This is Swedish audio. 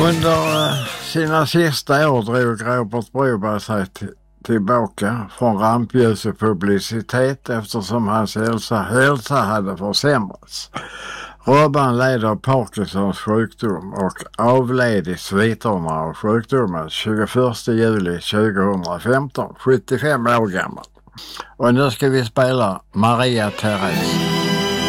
Under sina sista år drog Robert Broberg sig tillbaka från rampljus och publicitet eftersom hans hälsa hade försämrats. Robban led av Parkinsons sjukdom och avled i sviterna av sjukdomen 21 juli 2015, 75 år gammal. Och nu ska vi spela Maria Therese.